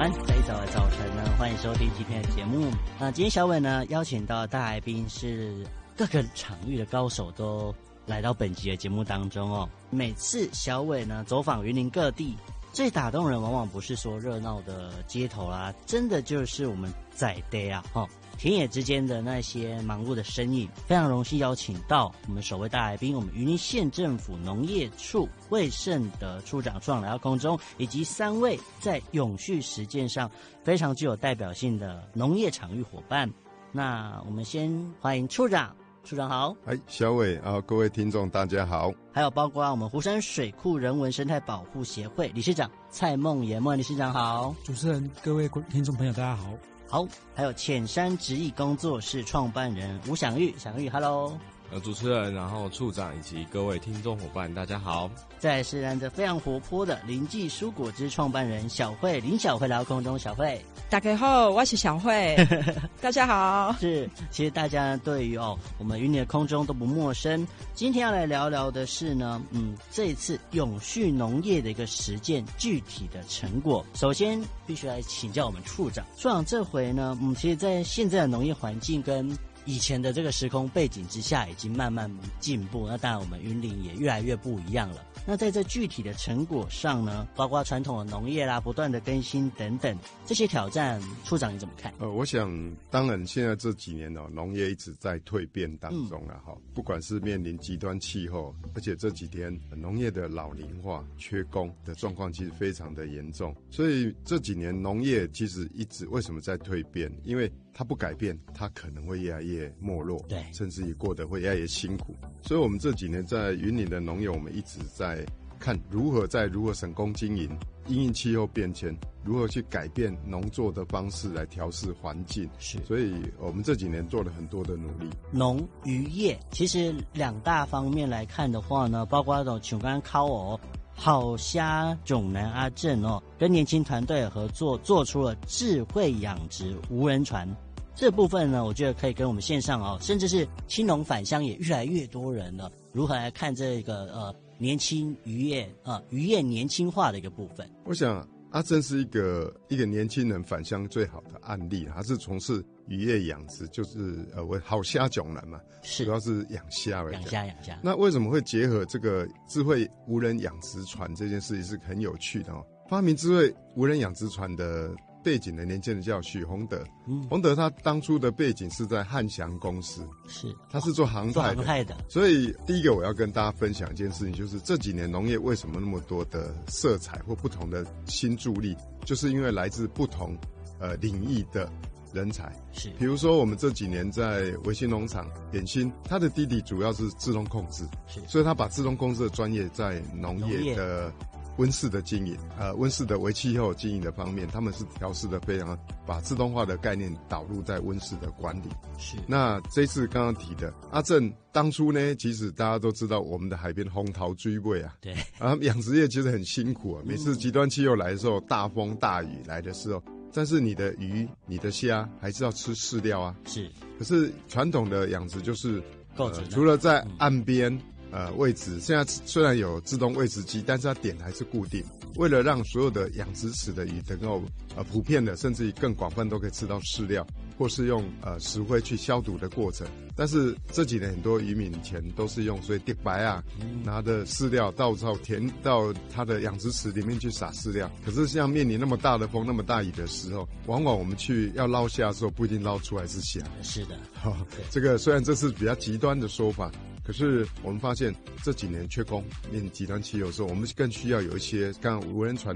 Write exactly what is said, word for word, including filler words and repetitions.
安，在一早的早晨呢，欢迎收听今天的节目。那今天小伟呢邀请到大来宾是各个场域的高手都来到本集的节目当中哦。每次小伟呢走访云林各地，最打动人往往不是说热闹的街头啦，真的就是我们在地啊，哦，田野之间的那些忙碌的身影。非常荣幸邀请到我们首位大来宾，我们云林县政府农业处魏胜德处长处长来到空中，以及三位在永续实践上非常具有代表性的农业场域伙伴。那我们先欢迎处长。处长好。 哎，小伟啊，各位听众大家好。 还有包括我们湖山水库人文生态保护协会理事长蔡梦妍，梦理事长好。 主持人，各位听众朋友大家好。 好，还有浅山植艺工作室创办人吴享玉，享玉 ，Hello。 呃，主持人，然后处长以及各位听众伙伴，大家好。 再来是来自非常活泼的林记蔬果汁创办人小慧，林小慧来到空中，小慧。 大家好，我是小慧。大家好。 是，其实大家对于哦我们云林的空中都不陌生。今天要来聊聊的是呢，嗯，这一次永续农业的一个实践具体的成果。首先必须来请教我们处长，处长这回呢，嗯，其实在现在的农业环境跟以前的这个时空背景之下已经慢慢进步，那当然我们云林也越来越不一样了。那在这具体的成果上呢，包括传统的农业啦，不断的更新等等，这些挑战，处长你怎么看？ 呃，我想当然现在这几年哦，农业一直在蜕变当中啊，哈、嗯，不管是面临极端气候，而且这几天农业的老龄化、缺工的状况其实非常的严重，所以这几年农业其实一直为什么在蜕变？因为它不改变，它可能会越来越没落，对，甚至于过得会越来越辛苦。所以我们这几年在云林的农业，我们一直在看如何在如何省工经营，因应气候变迁，如何去改变农作的方式来调适环境。是，所以我们这几年做了很多的努力。 农渔业其实两大方面来看的话呢，包括那种像刚刚考哦。好虾种南阿正哦，跟年轻团队合作，做出了智慧养殖无人船。这部分呢，我觉得可以跟我们线上哦，甚至是青农返乡也越来越多人了。如何来看这个呃年轻渔业啊、呃、渔业年轻化的一个部分？ 我想阿正是一个一个年轻人返乡最好的案例，他是从事渔业养殖，就是呃为好虾种人嘛，是主要是养虾而已。 养虾养虾。 那为什么会结合这个智慧无人养殖船这件事情是很有趣的哦。发明智慧无人养殖船的背景的年轻人叫许宏德，嗯，宏德他当初的背景是在汉翔公司，是他是做航太的，做航太的。所以第一个我要跟大家分享一件事情，就是这几年农业为什么那么多的色彩或不同的新助力，就是因为来自不同呃领域的人才。是，比如说我们这几年在维新农场点心，他的弟弟主要是自动控制，是，所以他把自动控制的专业在农业的温室的经营，呃，温室的微气候经营的方面，他们是调试的非常，把自动化的概念导入在温室的管理。是，那这次刚刚提的阿正，当初呢，其实大家都知道我们的海边风头追尾啊，对，啊，养殖业其实很辛苦啊，每次极端气候来的时候，大风大雨来的时候，但是你的鱼、你的虾还是要吃饲料啊。是，可是传统的养殖就是，呃，除了在岸边。嗯呃，位置现在虽然有自动喂食机，但是它点还是固定。为了让所有的养殖池的鱼能够呃普遍的，甚至于更广泛都可以吃到饲料，或是用呃石灰去消毒的过程。但是这几年很多渔民以前都是用所以滴白啊，拿着饲料到到田到他的养殖池里面去撒饲料。可是像面临那么大的风、那么大雨的时候，往往我们去要捞虾的时候，不一定捞出来是虾。是的，哦，这个虽然这是比较极端的说法。可是我们发现这几年缺工，面临极端气候的时候，我们更需要有一些，刚刚无人船